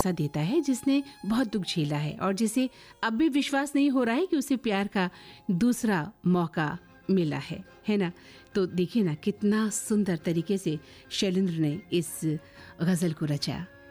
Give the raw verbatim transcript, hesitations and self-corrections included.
ऐसा देता है जिसने बहुत दुख झेला है और जिसे अब भी विश्वास नहीं हो रहा है कि उसे प्यार का दूसरा मौका मिला है, है ना। तो देखिए ना कितना सुंदर तरीके से शैलेंद्र ने इस गज़ल को रचा।